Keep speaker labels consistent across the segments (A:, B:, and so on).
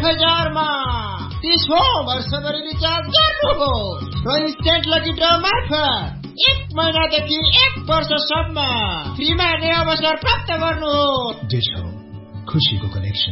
A: 1000 मा 30 वर्षभरि रिचार्ज गर्नुहोस् र इन्स्टेन्ट लकी ड्र मार्फत 1 महिनादेखि 1 वर्षसम्म फ्रीमा नयाँ अवसर प्राप्त गर्नुहोस्।
B: डिश हो खुशीको कनेक्सन।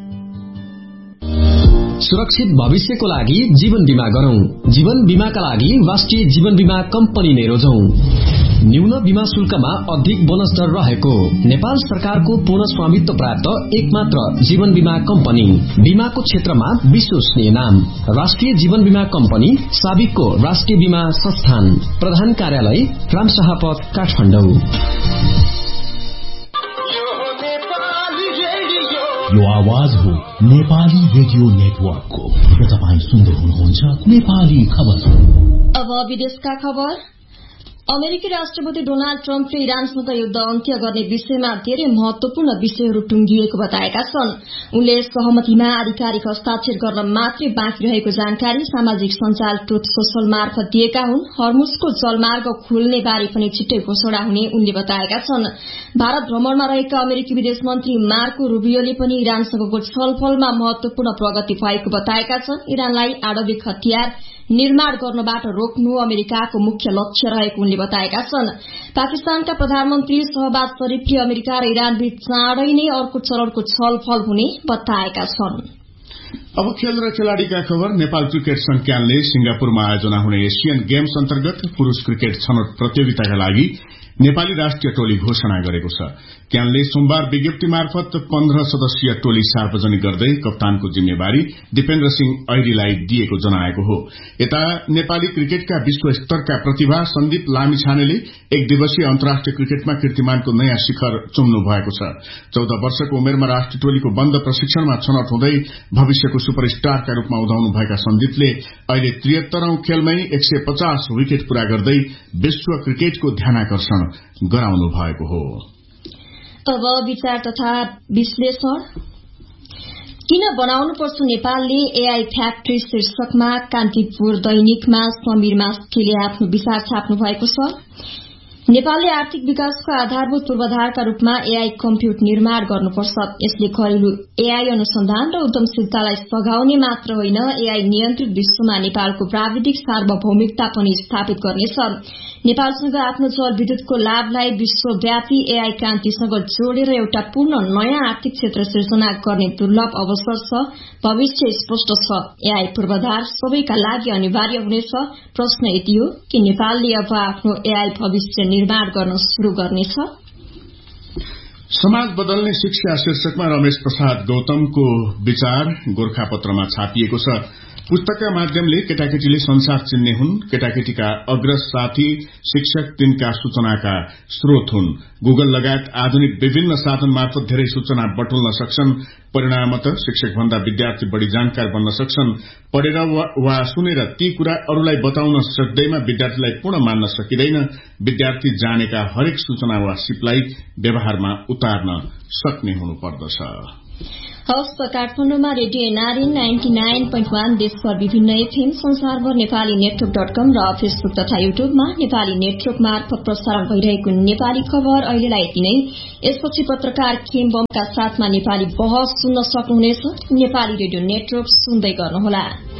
C: सुरक्षित भविष्यको लागि जीवन बीमा गरौं। जीवन बीमाका लागि राष्ट्रिय जीवन बीमा कम्पनी नै रोजौं। न्यून बीमा शुल्कमा अधिक बोनस दर रहेको नेपाल सरकारको पूर्ण स्वामित्व प्राप्त एकमात्र जीवन बीमा कम्पनी। बीमाको क्षेत्रमा विश्वसनीय नाम राष्ट्रिय जीवन बीमा कम्पनी, साबिकको राष्ट्रिय बीमा संस्थान। प्रधान कार्यालय रामशाहपथ, काठमाडौँ।
D: यो आवाज हो नेपाली रेडियो नेटवर्कको र तपाईं सुन्दै हुनुहुन्छ नेपाली खबर।
E: अब विदेशका खबर। अमेरिकी राष्ट्रपति डोनाल्ड ट्रम्पले इरानसँग युद्ध अन्त्य गर्ने विषयमा धेरै महत्वपूर्ण विषयहरू टुंगिएको बताएका छन्। उनले सहमतिमा आधिकारिक हस्ताक्षर गर्न मात्रै बाँकी रहेको जानकारी सामाजिक सञ्जाल ट्रुथ सोशल मार्फत दिएका हुन्। हर्मुजको जलमार्ग खोल्ने बारे पनि छिट्टै घोषणा हुने उनले बताएका छन्। भारत भ्रमणमा रहेका अमेरिकी विदेश मन्त्री मार्को रूबियोले पनि इरानसँगको छलफलमा महत्वपूर्ण प्रगति भएको बताएका छन्। इरानलाई आणविक हतियार निर्माण गर्नबाट रोक्नु अमेरिकाको मुख्य लक्ष्य रहेको उनले बताएका छन्। पाकिस्तानका प्रधानमन्त्री शहबाज शरीफले अमेरिका र इरान बीच चाँडै नै अर्को चरणको छलफल हुने बताएका छन्।
F: अब खेल र खेलाड़ीका खबर। नेपाल क्रिकेट संघ क्यानले सिंगापुरमा आयोजना हुने एशियन गेम्स अन्तर्गत पुरूष क्रिकेट छनौट प्रतियोगिताका लागि नेपाली राष्ट्रिय टोली घोषणा गरेको छ। क्यानले सोमबार विज्ञप्ति मार्फत 15 सदस्यीय टोली सार्वजनिक गर्दै कप्तानको जिम्मेवारी दिपेन्द्र सिंह ऐरीलाई दिएको जनाएको हो। यता नेपाली क्रिकेटका विश्व स्तरका प्रतिभा सन्दीप लामिछानेले एक दिवसीय अन्तर्राष्ट्रिय क्रिकेटमा कीर्तिमानको नयाँ शिखर चुम्नु भएको छ। 14 वर्षको उमेरमा राष्ट्रिय टोलीको बन्द प्रशिक्षणमा छनौट हुँदै भविष्यको सुपरस्टारका रूपमा उदाउनु भएका सन्दीपले अहिले 73औं खेलमै 150 विकेट पूरा गर्दै विश्व क्रिकेटको ध्यानाकर्षण गराउनु भएको हो।
E: अब विचार तथा विश्लेषण। किन बनाउनुपर्छ नेपालले एआई फ्याक्ट्री शीर्षकमा कान्तिपुर दैनिकमा समीर मास्केले आफ्नो विचार छाप्नु भएको छ। नेपालले आर्थिक विकासको आधारभूत पूर्वाधारका रूपमा एआई कम्प्युट निर्माण गर्नुपर्छ। यसले घरेलु एआई अनुसन्धान र उद्यमशीलतालाई सघाउने मात्र होइन, एआई नियन्त्रित विश्वमा नेपालको प्राविधिक सार्वभौमिकता पनि स्थापित गर्नेछ। नेपालसँग आफ्नो जलविद्युतको लाभलाई विश्वव्यापी एआई क्रान्तिसँग जोडेर एउटा पूर्ण नयाँ आर्थिक क्षेत्र सिर्जना गर्ने दुर्लभ अवसर छ। भविष्य स्पष्ट छ। एआई पूर्वाधार सबैका लागि अनिवार्य हुनेछ। प्रश्न यति हो कि नेपालले अब आफ्नो एआई भविष्य निर्माण गर्न शुरू गर्नेछ।
F: समाज बदल्ने शिक्षा शीर्षकमा रमेश प्रसाद गौतमको विचार गोरखापत्रमा छापिएको छ। पुस्तकका माध्यमले केटाकेटीले संसार चिन्ने हुन्। केटाकेटीका अग्रज साथी शिक्षक तिनका सूचनाका स्रोत हुन्। गुगल लगायत आधुनिक विभिन्न साधन मार्फत धेरै सूचना बटुल्न सक्छन्। परिणामतः शिक्षक भन्दा विद्यार्थी बढ़ी जानकार बन्न सक्छन्। पढेर वा सुनेर ती कुरा अरूलाई बताउन सक्दैमा विद्यार्थीलाई पूर्ण मान्न सकिँदैन। विद्यार्थी जानेका हरेक सूचना वा सिपलाई व्यवहारमा उतार्न सक्ने हुनुपर्दछ।
E: हवस् त काठमाडौँमा रेडियो एनआरएन 99.1 देशभर विभिन्न एफएम, संसारभर नेपाली नेटवर्क.com र फेसबुक तथा युट्युबमा नेपाली नेटवर्क मार्फत प्रसारण भइरहेको नेपाली खबर अहिलेलाई यति नै। यसपछि पत्रकार खेमबमका साथमा नेपाली बहस सुन्न सक्नुहुनेछ। नेपाली रेडियो नेटवर्क सुन्दै गर्नुहोला।